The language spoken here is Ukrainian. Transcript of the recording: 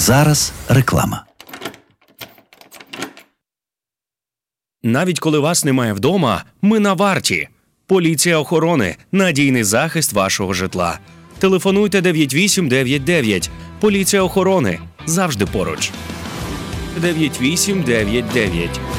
Зараз реклама. Навіть коли вас немає вдома, ми на варті. Поліція охорони – надійний захист вашого житла. Телефонуйте 9899. Поліція охорони – завжди поруч. 9899.